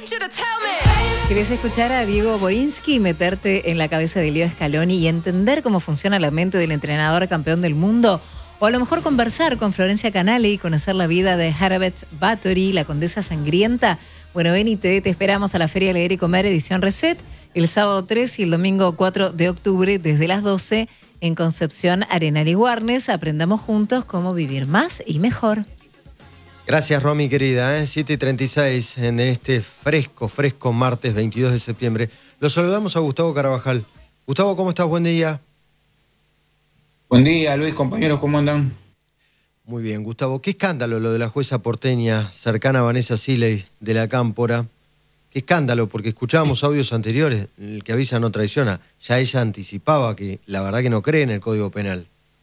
¿Querés escuchar a Diego Borinsky y meterte en la cabeza de Leo Scaloni y entender cómo funciona la mente del entrenador campeón del mundo? O a lo mejor conversar con Florencia Canale y conocer la vida de Harabeth Báthory, la condesa sangrienta. Bueno, ven y te esperamos a la Feria Leer y Comer edición Reset el sábado 3 y el domingo 4 de octubre desde las 12 en Concepción, Arenal y Warnes. Aprendamos juntos cómo vivir más y mejor. Gracias, Romy, querida. 7:36 en este fresco martes 22 de septiembre. Lo saludamos a Gustavo Carabajal. Gustavo, ¿cómo estás? Buen día. Buen día, Luis, compañeros, ¿cómo andan? Muy bien, Gustavo. Qué escándalo lo de la jueza porteña, cercana a Vanessa Siley, de la Cámpora. Qué escándalo, porque escuchábamos audios anteriores, el que avisa no traiciona. Ya ella anticipaba que la verdad que no cree en el Código Penal.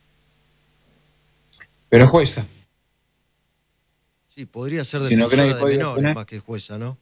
Pero jueza. Sí, podría ser Si no cree en defensora el de Código menores Penal. más que jueza, ¿no?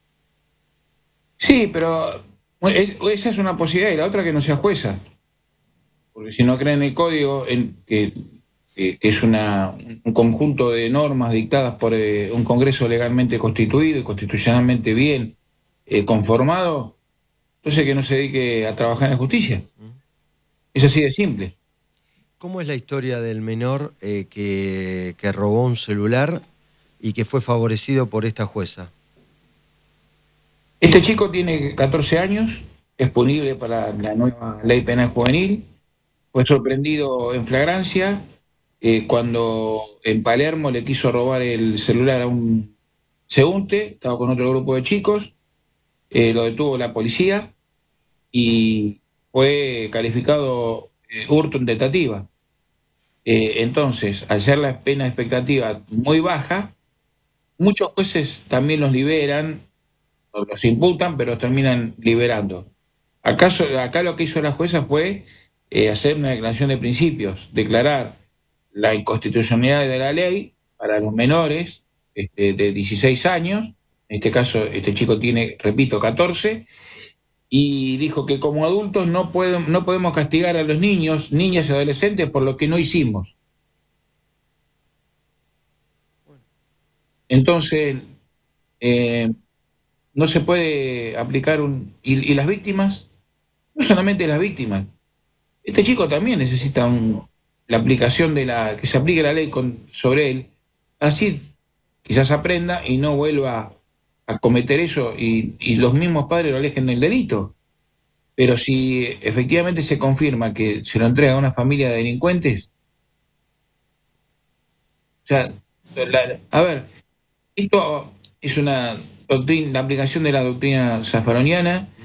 Sí, pero esa es una posibilidad y la otra que no sea jueza. Porque si no cree en el Código, que es un conjunto de normas dictadas por un Congreso legalmente constituido y constitucionalmente bien conformado, entonces que no se dedique a trabajar en la justicia. Es así de simple. ¿Cómo es la historia del menor que robó un celular y que fue favorecido por esta jueza? Este chico tiene 14 años, es punible para la nueva ley penal juvenil, fue sorprendido en flagrancia cuando en Palermo le quiso robar el celular a un seúnte, estaba con otro grupo de chicos, lo detuvo la policía y fue calificado hurto en tentativa. Entonces, al ser la pena expectativa muy baja, muchos jueces también los liberan, o los imputan, pero terminan liberando. Acá lo que hizo la jueza fue hacer una declaración de principios, declarar la inconstitucionalidad de la ley para los menores de 16 años, en este caso este chico tiene, repito, 14, y dijo que como adultos no podemos castigar a los niños, niñas y adolescentes por lo que no hicimos. Entonces, no se puede aplicar y las víctimas, no solamente las víctimas, este chico también necesita la aplicación que se aplique la ley sobre él, así quizás aprenda y no vuelva a cometer eso y los mismos padres lo alejen del delito. Pero si efectivamente se confirma que se lo entrega a una familia de delincuentes, o sea, a ver, esto es una doctrina, la aplicación de la doctrina zaffaroniana.